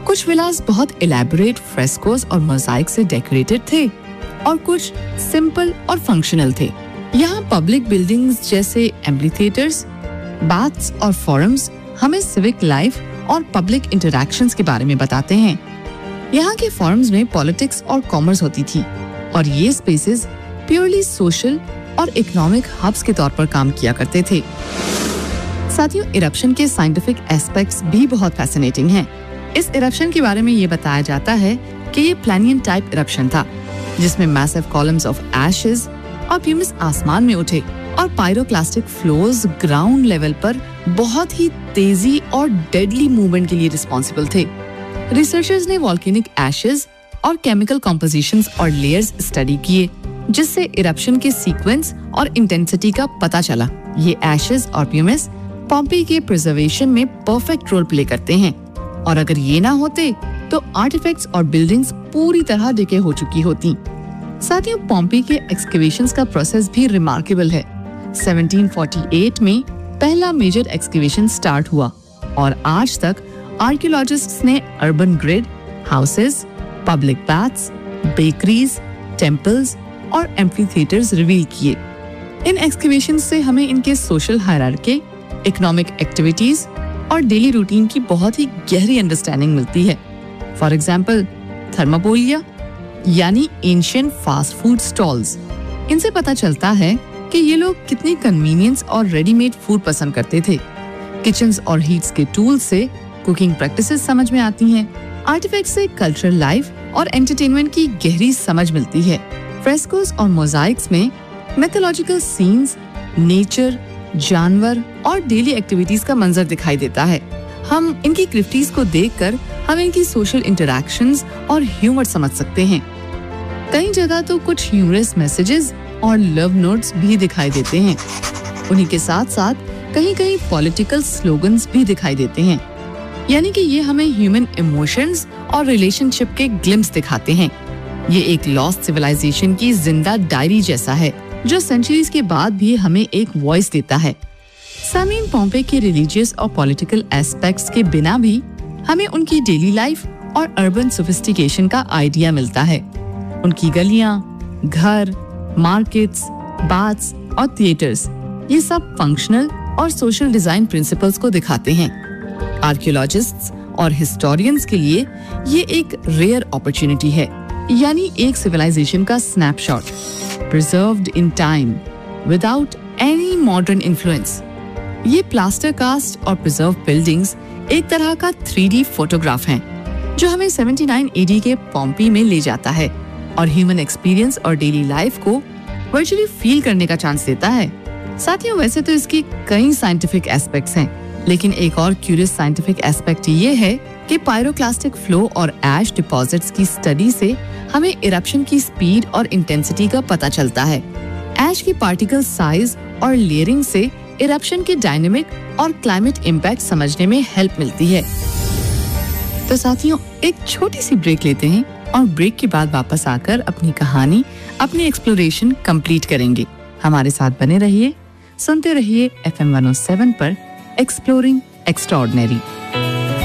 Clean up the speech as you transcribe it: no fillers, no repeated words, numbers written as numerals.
कुछ विलास बहुत elaborate frescoes और मोज़ाइक से डेकोरेटेड थे और कुछ सिंपल और फंक्शनल थे। यहाँ पब्लिक बिल्डिंग्स जैसे एम्फीथिएटर्स, बाथ्स और फोरम्स हमें सिविक लाइफ और पब्लिक इंटरैक्शंस के बारे में बताते हैं। यहाँ के फोरम्स में पॉलिटिक्स और कॉमर्स होती थी और ये स्पेसेस प्योरली सोशल और इकोनॉमिक हब्स के तौर पर काम किया करते थे। साथियों, इरप्शन के साइंटिफिक एस्पेक्ट्स भी बहुत फैसिनेटिंग हैं। इस इरप्शन के बारे में ये बताया जाता है कि ये प्लानियन टाइप इरप्शन था, जिसमें मैसिव कॉलम्स ऑफ एशेस और प्यूमिस आसमान में उठे और पायरोक्लास्टिक फ्लोज ग्राउंड लेवल पर बहुत ही तेजी और डेडली मूवमेंट के लिए रिस्पॉन्सिबल थे। रिसर्चर्स ने वॉल्केनिक एशेस और केमिकल कॉम्पोजिशंस और लेयर्स स्टडी किए, जिससे इरप्शन के सीक्वेंस और इंटेंसिटी का पता चला। ये एशेस और प्यूमिस पॉम्पी के प्रिजर्वेशन में परफेक्ट रोल प्ले करते हैं और अगर ये ना होते तो आर्टिफैक्ट्स और बिल्डिंग्स पूरी तरह डिके हो चुकी होती। साथियों, पॉम्पी के एक्सकेवेशंस का प्रोसेस भी रिमार्केबल है। 1748 में पहला मेजर एक्सकेवेशन स्टार्ट हुआ और आज तक आर्कियोलॉजिस्ट्स ने urban grid, houses, public baths, bakeries, temples और एम्फीथिएटर्स रिवील किए। इन एक्सकेवेशंस से हमें इनके सोशल हायरार्की, इकोनॉमिक एक्टिविटीज और डेली रूटीन की बहुत ही गहरी अंडरस्टैंडिंग मिलती है। फॉर एग्जाम्पल, थर्मापोलिया यानी एंशिएंट फास्ट फूड स्टॉल्स, इनसे पता चलता है कि ये लोग कितनी कन्वीनियंस और रेडीमेड फूड पसंद करते थे। किचन्स और हीट्स के टूल्स से कुकिंग प्रैक्टिसेस समझ में आती हैं। आर्टिफैक्ट से कल्चरल लाइफ और एंटरटेनमेंट की गहरी समझ मिलती है। फ्रेस्कोस और मोज़ाइक्स में मिथोलॉजिकल सीन्स, नेचर, जानवर और डेली एक्टिविटीज का मंजर दिखाई देता है। हम इनकी क्रिफ्टीज को देखकर हम इनकी सोशल इंटरैक्शंस और ह्यूमर समझ सकते हैं। कई जगह तो कुछ ह्यूमरस मैसेजेस और लव नोट्स भी दिखाई देते हैं। उन्हीं के साथ साथ कहीं-कहीं पॉलिटिकल स्लोगन्स भी दिखाई देते हैं, यानी कि ये हमें ह्यूमन इमोशंस और रिलेशनशिप के ग्लिम्स दिखाते हैं। ये एक लॉस्ट सिविलाइजेशन की जिंदा डायरी जैसा है, जो सेंचुरीज के बाद भी हमें एक वॉइस देता है। सामीन, पॉम्पे के रिलीजियस और पॉलिटिकल एस्पेक्ट्स के बिना भी हमें उनकी डेली लाइफ और अर्बन सोफिस्टिकेशन का आइडिया मिलता है। उनकी गलियां, घर, मार्केट्स, बाथ्स और थिएटर्स, ये सब फंक्शनल और सोशल डिजाइन प्रिंसिपल्स को दिखाते हैं। आर्कियोलॉजिस्ट्स और हिस्टोरियंस के लिए ये एक रेयर अपॉर्चुनिटी है, यानी एक सिविलाइजेशन का snapshot, preserved in time without any modern influence. ये प्लास्टर कास्ट और प्रिजर्व बिल्डिंग्स एक तरह का 3D फोटोग्राफ हैं, जो हमें 79 AD के पॉम्पी में ले जाता है और ह्यूमन एक्सपीरियंस और डेली लाइफ को वर्चुअली फील करने का चांस देता है। साथियों, वैसे तो इसकी कई साइंटिफिक एस्पेक्ट्स हैं, लेकिन एक और क्यूरियस साइंटिफिक एस्पेक्ट ये है कि पायरोक्लास्टिक फ्लो और ऐश डिपॉजिट्स की स्टडी से हमें इरप्शन की स्पीड और इंटेंसिटी का पता चलता है। ऐश की पार्टिकल साइज और लेयरिंग से इरप्शन के डायनेमिक और क्लाइमेट इम्पैक्ट समझने में हेल्प मिलती है। तो साथियों, एक छोटी सी ब्रेक लेते हैं और ब्रेक के बाद वापस आकर अपनी कहानी, अपनी एक्सप्लोरेशन कंप्लीट करेंगे। हमारे साथ बने रहिए, सुनते रहिए FM 107 पर एक्सप्लोरिंग एक्स्ट्राऑर्डिनरी।